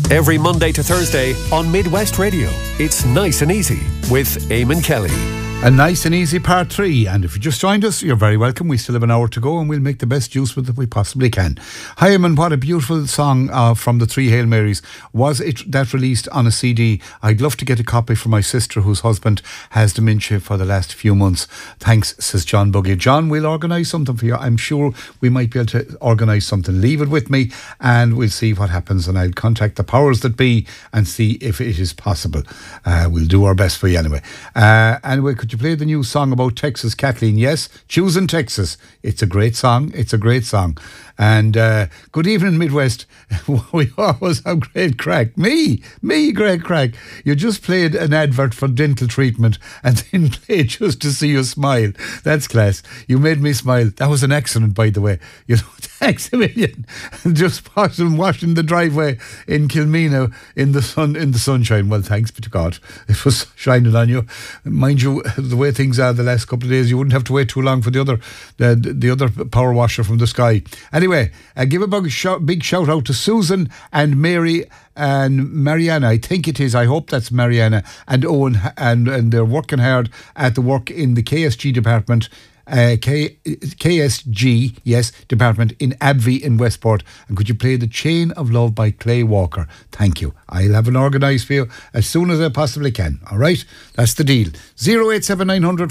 Every Monday to Thursday on Midwest Radio. It's Nice and Easy with Eamon Kelly. A Nice and Easy part 3, and if you just joined us, you're very welcome. We still have an hour to go and we'll make the best use with it we possibly can. Hi Eamon, what a beautiful song from the Three Hail Marys. Was it that released on a CD? I'd love to get a copy for my sister whose husband has dementia for the last few months. Thanks, says John Buggy. John, we'll organise something for you. I'm sure we might be able to organise something. Leave it with me and we'll see what happens, and I'll contact the powers that be and see if it is possible. We'll do our best for you anyway. Anyway, could you play the new song about Texas, Kathleen? Yes, Choosing Texas. It's a great song. It's a great song. And good evening, Midwest. We always have great crack. Me, great crack. You just played an advert for dental treatment and then played just to see you smile. That's class. You made me smile. That was an accident, by the way. You know, thanks a million. Just washing the driveway in Kilmina in the sunshine. Well, thanks be to God. It was shining on you. Mind you, the way things are the last couple of days, you wouldn't have to wait too long for the other power washer from the sky. Anyway, give a big shout out to Susan and Mary and Mariana. I think it is. I hope that's Mariana and Owen, and they're working hard at the work in the KSG department. KSG, yes, department in Abvey in Westport. And could you play The Chain of Love by Clay Walker? Thank you. I'll have an organised for you as soon as I possibly can. All right, that's the deal. 087 900